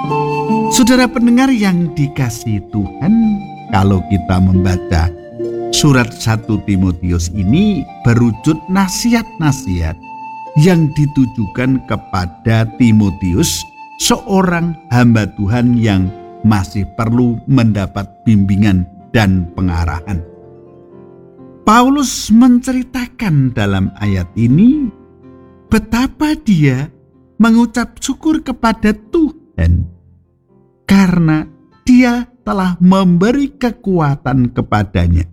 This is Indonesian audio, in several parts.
Saudara pendengar yang dikasihi Tuhan, kalau kita membaca surat 1 Timotius ini berwujud nasihat-nasihat yang ditujukan kepada Timotius, seorang hamba Tuhan yang masih perlu mendapat bimbingan dan pengarahan. Paulus menceritakan dalam ayat ini betapa dia mengucap syukur kepada Tuhan karena dia telah memberi kekuatan kepadanya.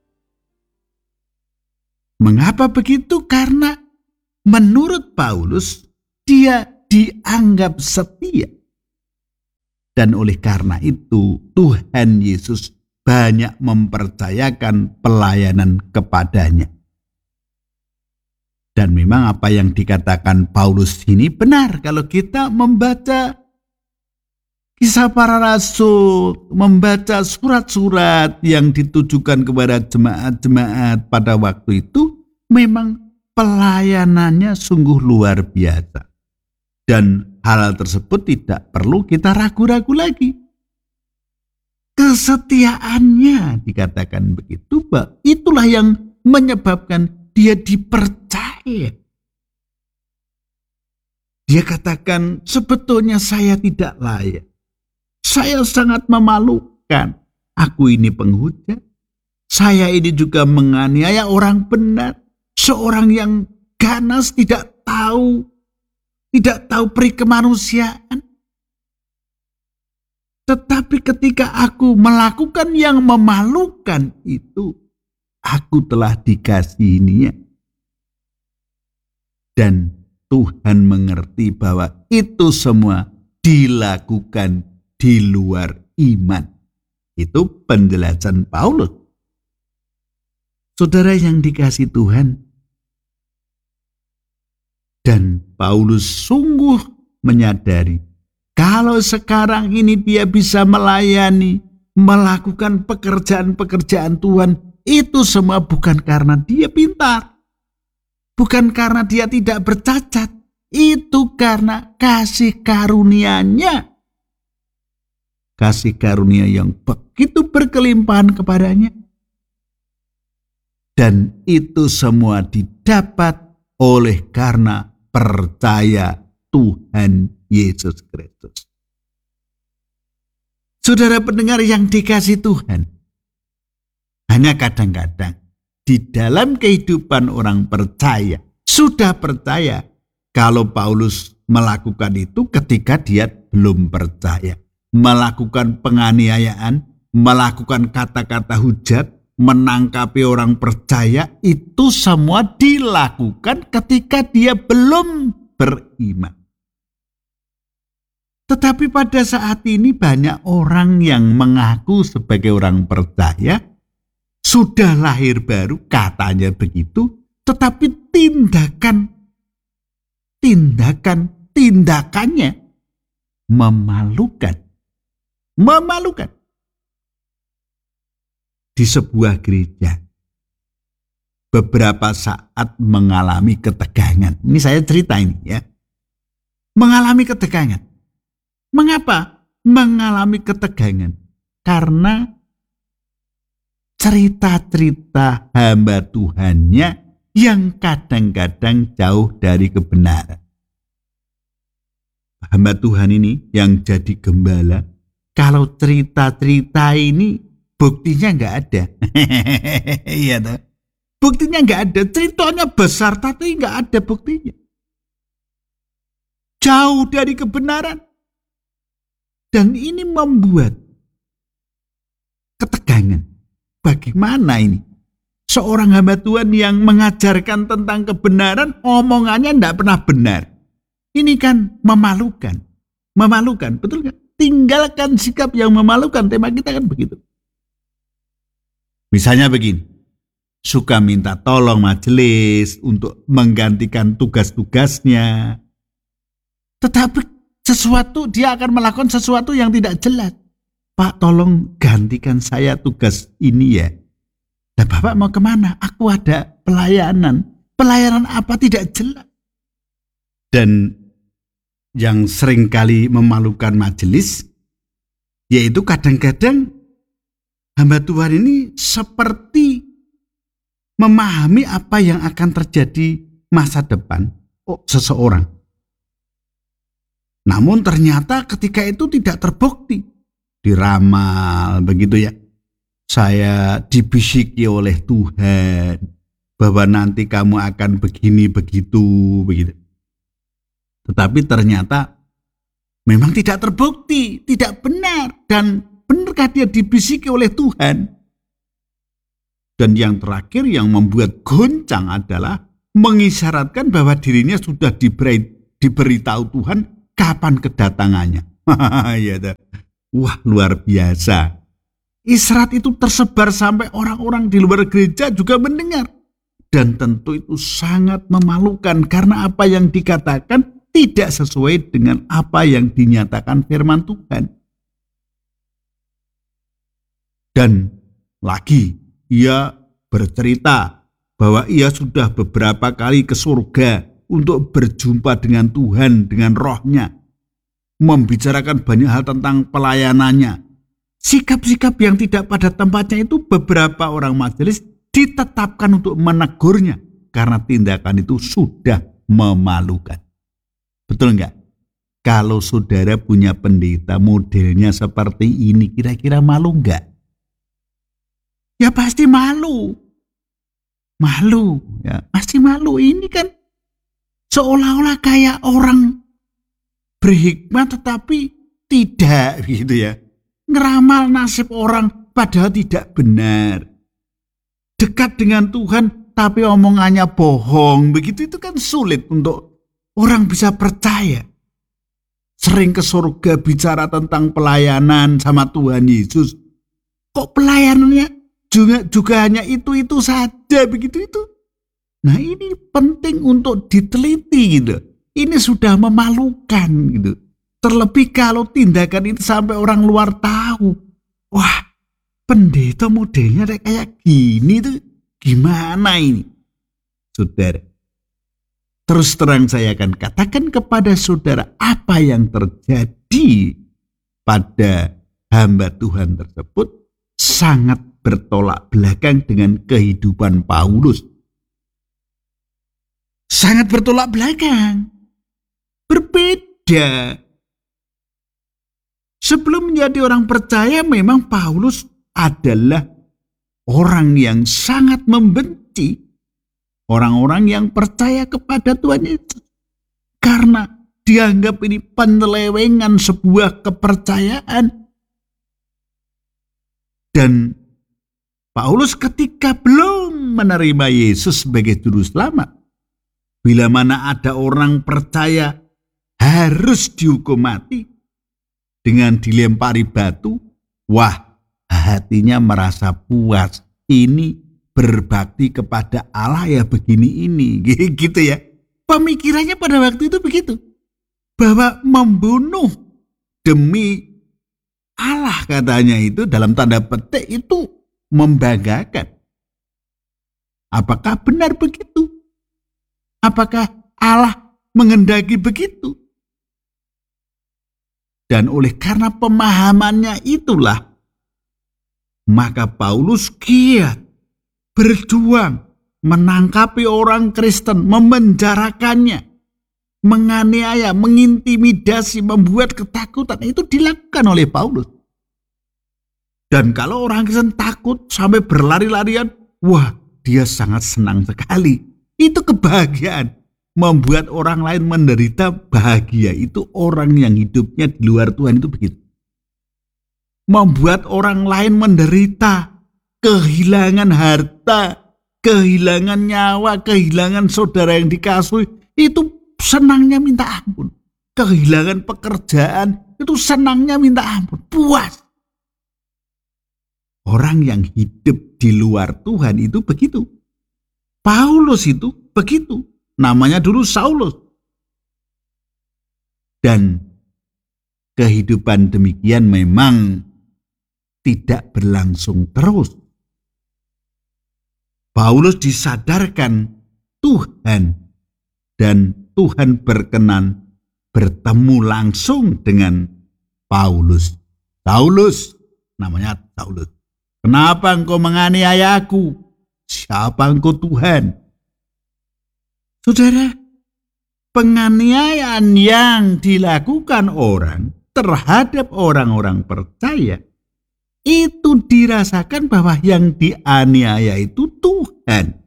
Mengapa begitu? Karena menurut Paulus dia dianggap setia. Dan oleh karena itu Tuhan Yesus banyak mempercayakan pelayanan kepadanya. Dan memang apa yang dikatakan Paulus ini benar kalau kita membaca Kisah Para Rasul, membaca surat-surat yang ditujukan kepada jemaat-jemaat pada waktu itu, memang pelayanannya sungguh luar biasa. Dan hal tersebut tidak perlu kita ragu-ragu lagi. Kesetiaannya dikatakan begitu, itulah yang menyebabkan dia dipercaya. Dia katakan, sebetulnya saya tidak layak. Saya sangat memalukan. Aku ini penghujat. Saya ini juga menganiaya orang benar. Seorang yang ganas, tidak tahu peri kemanusiaan. Tetapi ketika aku melakukan yang memalukan itu, aku telah dikasihinya. Dan Tuhan mengerti bahwa itu semua dilakukan di luar iman. Itu penjelasan Paulus. Saudara yang dikasihi Tuhan, dan Paulus sungguh menyadari kalau sekarang ini dia bisa melayani, melakukan pekerjaan-pekerjaan Tuhan, itu semua bukan karena dia pintar, bukan karena dia tidak bercacat, itu karena kasih karunia-Nya. Kasih karunia yang begitu berkelimpahan kepadanya. Dan itu semua didapat oleh karena percaya Tuhan Yesus Kristus. Saudara pendengar yang dikasihi Tuhan, hanya kadang-kadang di dalam kehidupan orang percaya, sudah percaya kalau Paulus melakukan itu ketika dia belum percaya. Melakukan penganiayaan, melakukan kata-kata hujat, menangkapi orang percaya, itu semua dilakukan ketika dia belum beriman. Tetapi pada saat ini banyak orang yang mengaku sebagai orang percaya, sudah lahir baru, katanya begitu, tetapi tindakannya memalukan. Di sebuah gereja, beberapa saat mengalami ketegangan. Ini saya cerita ini ya. Mengalami ketegangan. Mengapa mengalami ketegangan? Karena cerita-cerita hamba Tuhannya yang kadang-kadang jauh dari kebenaran. Hamba Tuhan ini yang jadi gembala, kalau cerita-cerita ini buktinya nggak ada. Iya toh? Buktinya nggak ada. Ceritanya besar tapi nggak ada buktinya. Jauh dari kebenaran. Dan ini membuat ketegangan. Bagaimana ini? Seorang hamba Tuhan yang mengajarkan tentang kebenaran, omongannya nggak pernah benar. Ini kan memalukan. Memalukan, betul kan? Tinggalkan sikap yang memalukan. Tema kita kan begitu. Misalnya begini, suka minta tolong majelis untuk menggantikan tugas-tugasnya. Tetapi dia akan melakukan sesuatu yang tidak jelas. Pak, tolong gantikan saya tugas ini ya. Nah, Bapak mau kemana? Aku ada pelayanan. Pelayanan apa tidak jelas. Dan yang seringkali memalukan majelis, yaitu kadang-kadang hamba Tuhan ini seperti memahami apa yang akan terjadi masa depan seseorang. Namun ternyata ketika itu tidak terbukti. Diramal begitu ya. Saya dibisiki oleh Tuhan bahwa nanti kamu akan begini begitu. Tetapi ternyata memang tidak terbukti, tidak benar. Dan benarkah dia dibisiki oleh Tuhan? Dan yang terakhir yang membuat goncang adalah mengisyaratkan bahwa dirinya sudah diberitahu Tuhan kapan kedatangannya. Wah, luar biasa. Isyarat itu tersebar sampai orang-orang di luar gereja juga mendengar. Dan tentu itu sangat memalukan karena apa yang dikatakan tidak sesuai dengan apa yang dinyatakan firman Tuhan. Dan lagi, ia bercerita bahwa ia sudah beberapa kali ke surga untuk berjumpa dengan Tuhan, dengan rohnya. Membicarakan banyak hal tentang pelayanannya. Sikap-sikap yang tidak pada tempatnya itu beberapa orang majelis ditetapkan untuk menegurnya. Karena tindakan itu sudah memalukan. Betul enggak? Kalau saudara punya pendeta modelnya seperti ini, kira-kira malu enggak? Ya pasti malu. Malu, ya pasti malu. Ini kan seolah-olah kayak orang berhikmat tetapi tidak gitu ya. Ngeramal nasib orang padahal tidak benar. Dekat dengan Tuhan tapi omongannya bohong. Begitu itu kan sulit untuk orang bisa percaya. Sering ke surga bicara tentang pelayanan sama Tuhan Yesus. Kok pelayanannya juga hanya itu saja begitu itu. Nah ini penting untuk diteliti gitu. Ini sudah memalukan gitu. Terlebih kalau tindakan itu sampai orang luar tahu. Wah, pendeta modelnya kayak gini tuh gimana ini? Saudara, terus terang saya akan katakan kepada saudara apa yang terjadi pada hamba Tuhan tersebut sangat bertolak belakang dengan kehidupan Paulus. Sangat bertolak belakang. Berbeda. Sebelum menjadi orang percaya memang Paulus adalah orang yang sangat membenci orang-orang yang percaya kepada Tuhan Yesus. Karena dianggap ini penyelewengan sebuah kepercayaan. Dan Paulus ketika belum menerima Yesus sebagai juru selamat, bila mana ada orang percaya harus dihukum mati dengan dilempari batu, wah hatinya merasa puas. Ini berbakti kepada Allah ya begini ini, gitu ya. Pemikirannya pada waktu itu begitu. Bahwa membunuh demi Allah katanya itu dalam tanda petik itu membanggakan. Apakah benar begitu? Apakah Allah menghendaki begitu? Dan oleh karena pemahamannya itulah, maka Paulus giat berjuang menangkapi orang Kristen, memenjarakannya, menganiaya, mengintimidasi, membuat ketakutan. Itu dilakukan oleh Paulus. Dan kalau orang Kristen takut sampai berlari-larian, wah dia sangat senang sekali. Itu kebahagiaan. Membuat orang lain menderita bahagia. Itu orang yang hidupnya di luar Tuhan itu begitu. Membuat orang lain menderita, kehilangan harta, kehilangan nyawa, kehilangan saudara yang dikasihi, itu senangnya minta ampun. Kehilangan pekerjaan, itu senangnya minta ampun. Puas. Orang yang hidup di luar Tuhan itu begitu. Paulus itu begitu. Namanya dulu Saulus. Dan kehidupan demikian memang tidak berlangsung terus. Paulus disadarkan Tuhan dan Tuhan berkenan bertemu langsung dengan Paulus. Saulus, namanya Saulus. Kenapa engkau menganiaya aku? Siapa engkau Tuhan? Saudara, penganiayaan yang dilakukan orang terhadap orang-orang percaya itu dirasakan bahwa yang dianiaya itu Tuhan.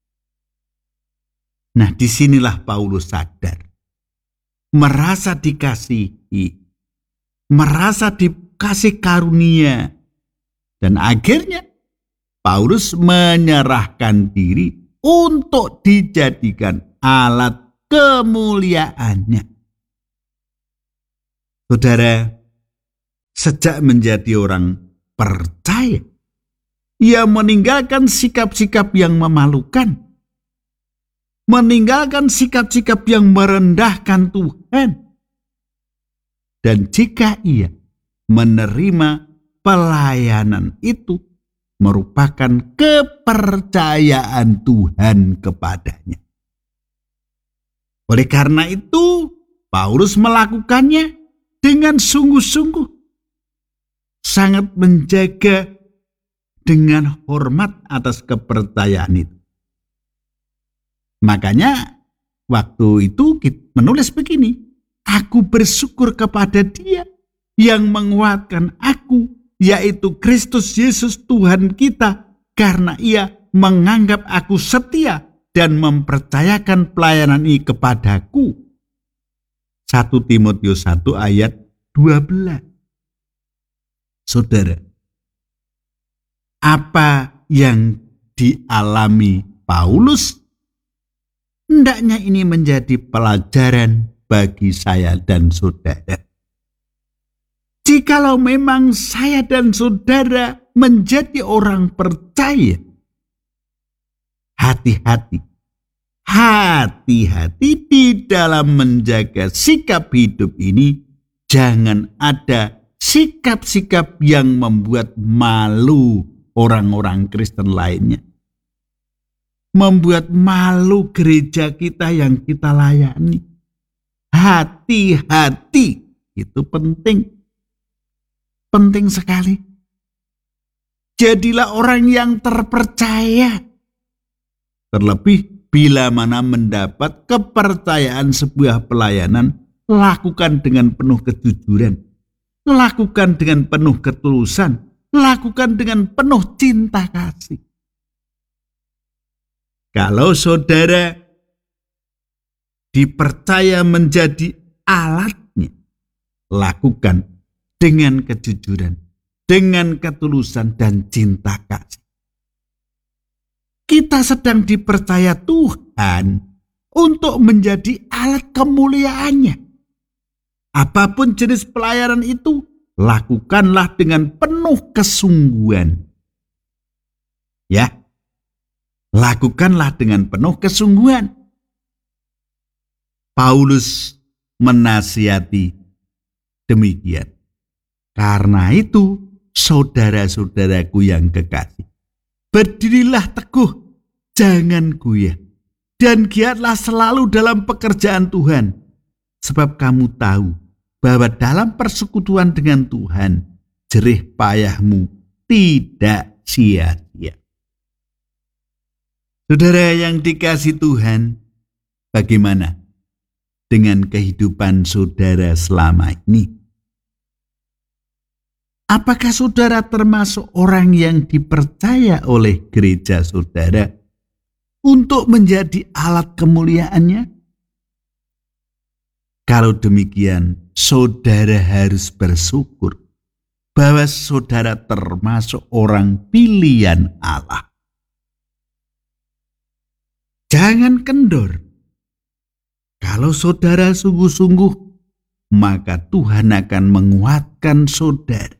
Nah, disinilah Paulus sadar, merasa dikasihi, merasa dikasih karunia, dan akhirnya Paulus menyerahkan diri untuk dijadikan alat kemuliaannya. Saudara, sejak menjadi orang percaya, ia meninggalkan sikap-sikap yang memalukan, meninggalkan sikap-sikap yang merendahkan Tuhan. Dan jika ia menerima pelayanan itu, merupakan kepercayaan Tuhan kepadanya. Oleh karena itu, Paulus melakukannya dengan sungguh-sungguh, sangat menjaga dengan hormat atas kepercayaan itu. Makanya waktu itu menulis begini, aku bersyukur kepada Dia yang menguatkan aku, yaitu Kristus Yesus Tuhan kita, karena Ia menganggap aku setia dan mempercayakan pelayanan ini kepadaku. 1 Timotius 1 ayat 12. Saudara, apa yang dialami Paulus, hendaknya ini menjadi pelajaran bagi saya dan saudara. Jikalau memang saya dan saudara menjadi orang percaya, hati-hati di dalam menjaga sikap hidup ini. Jangan ada sikap-sikap yang membuat malu orang-orang Kristen lainnya, membuat malu gereja kita yang kita layani. Hati-hati, itu penting sekali. Jadilah orang yang terpercaya, terlebih bila mana mendapat kepercayaan sebuah pelayanan, lakukan dengan penuh kejujuran, lakukan dengan penuh ketulusan, lakukan dengan penuh cinta kasih. Kalau saudara dipercaya menjadi alatnya, lakukan dengan kejujuran, dengan ketulusan dan cinta kasih. Kita sedang dipercaya Tuhan untuk menjadi alat kemuliaannya. Apapun jenis pelayanan itu, lakukanlah dengan penuh kesungguhan. Ya, lakukanlah dengan penuh kesungguhan. Paulus menasihati demikian. Karena itu, saudara-saudaraku yang kekasih, berdirilah teguh, jangan goyah, dan giatlah selalu dalam pekerjaan Tuhan, sebab kamu tahu bahwa dalam persekutuan dengan Tuhan, jerih payahmu tidak sia-sia. Saudara yang dikasihi Tuhan, bagaimana dengan kehidupan saudara selama ini? Apakah saudara termasuk orang yang dipercaya oleh gereja saudara untuk menjadi alat kemuliaannya? Kalau demikian, saudara harus bersyukur bahwa saudara termasuk orang pilihan Allah. Jangan kendor. Kalau saudara sungguh-sungguh, maka Tuhan akan menguatkan saudara.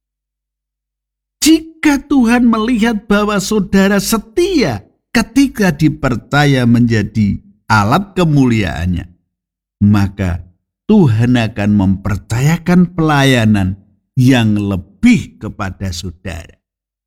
Jika Tuhan melihat bahwa saudara setia ketika dipercaya menjadi alat kemuliaannya, maka Tuhan akan mempercayakan pelayanan yang lebih kepada saudara.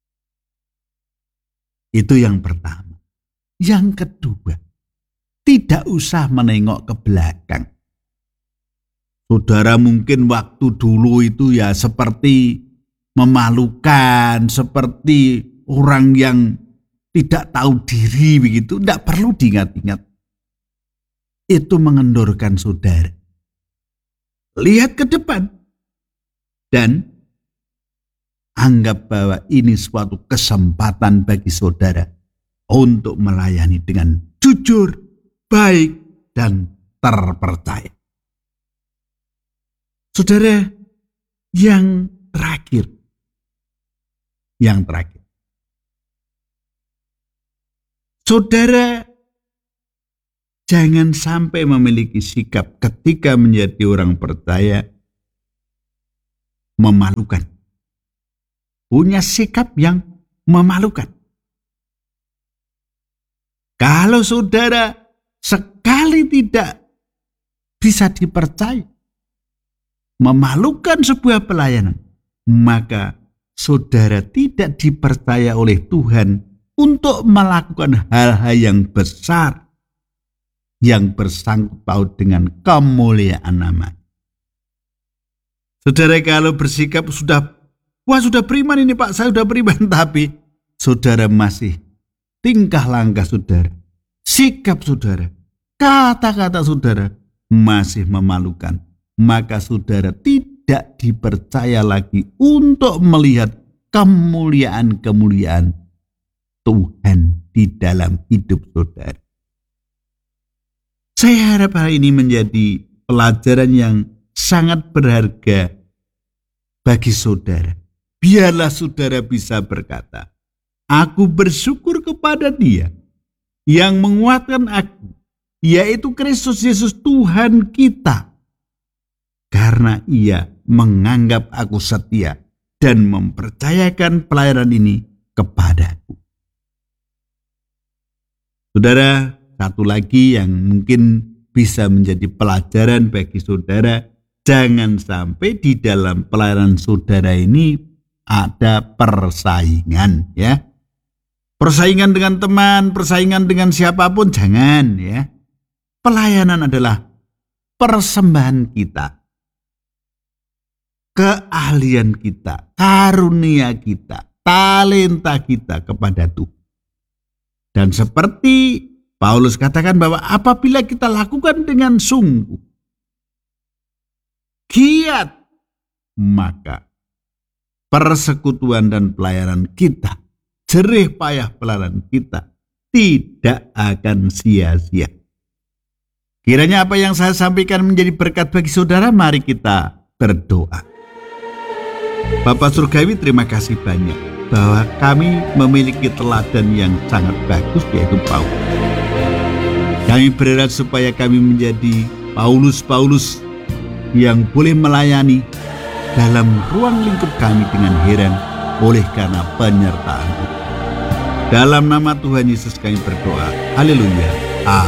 Itu yang pertama. Yang kedua, tidak usah menengok ke belakang. Saudara mungkin waktu dulu itu ya seperti memalukan, seperti orang yang tidak tahu diri begitu. Tidak perlu diingat-ingat. Itu mengendorkan saudara. Lihat ke depan. Dan anggap bahwa ini suatu kesempatan bagi saudara untuk melayani dengan jujur, baik, dan terpercaya. Saudara, yang terakhir. Saudara, jangan sampai memiliki sikap ketika menjadi orang percaya memalukan. Punya sikap yang memalukan. Kalau saudara sekali tidak bisa dipercaya, memalukan sebuah pelayanan, maka saudara tidak dipercaya oleh Tuhan untuk melakukan hal-hal yang besar yang bersangkut paut dengan kemuliaan nama. Saudara kalau bersikap sudah beriman ini Pak, saya sudah beriman, tapi saudara masih tingkah langkah saudara, sikap saudara, kata-kata saudara masih memalukan, maka saudara tidak dipercaya lagi untuk melihat kemuliaan-kemuliaan Tuhan di dalam hidup saudara. Saya harap hal ini menjadi pelajaran yang sangat berharga bagi saudara. Biarlah saudara bisa berkata, aku bersyukur kepada Dia yang menguatkan aku, yaitu Kristus Yesus Tuhan kita. Karena Ia menganggap aku setia dan mempercayakan pelayanan ini kepadaku. Saudara, satu lagi yang mungkin bisa menjadi pelajaran bagi saudara, jangan sampai di dalam pelayanan saudara ini ada persaingan ya. Persaingan dengan teman, persaingan dengan siapapun jangan ya. Pelayanan adalah persembahan kita, keahlian kita, karunia kita, talenta kita kepada Tuhan. Dan seperti Paulus katakan bahwa apabila kita lakukan dengan sungguh, giat, maka persekutuan dan pelayanan kita, jerih payah pelayanan kita tidak akan sia-sia. Kiranya apa yang saya sampaikan menjadi berkat bagi saudara. Mari kita berdoa. Bapak Surgawi, terima kasih banyak bahwa kami memiliki teladan yang sangat bagus, yaitu Paulus. Kami berharap supaya kami menjadi Paulus-Paulus yang boleh melayani dalam ruang lingkup kami dengan heran oleh karena penyertaan. Dalam nama Tuhan Yesus kami berdoa. Haleluya.